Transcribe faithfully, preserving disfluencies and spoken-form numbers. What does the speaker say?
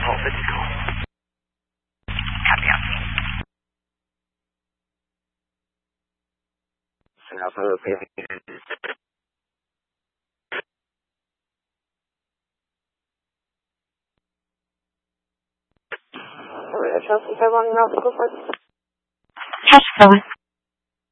mental, physical. Copy out. Chelsea, if I want to know, go for it. How's it going?